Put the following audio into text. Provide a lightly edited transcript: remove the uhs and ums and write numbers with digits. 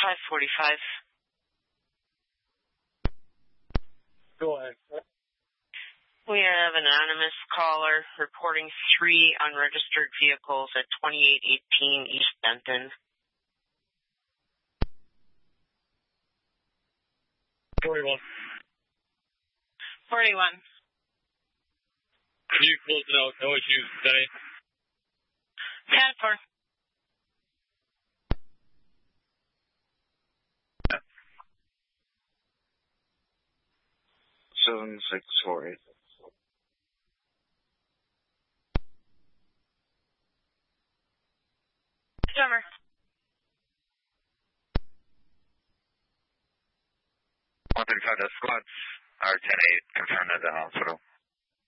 545. Go ahead. We have an anonymous caller reporting 3 unregistered vehicles at 2818 East Benton. 41. 41. You closing out. No issues today. 10-4. Seven 648. Summer. Squads are 10-8, confirmed at the hospital.